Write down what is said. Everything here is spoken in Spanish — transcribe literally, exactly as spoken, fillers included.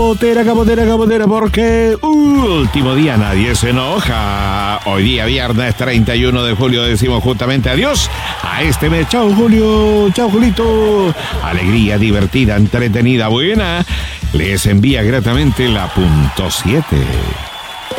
Capotera, capotera, capotera, porque último día, nadie se enoja. Hoy día, viernes treinta y uno de julio, decimos justamente adiós a este mes. Chao, Julio. Chao, Julito. Alegría divertida, entretenida, buena. Les envía gratamente la punto siete.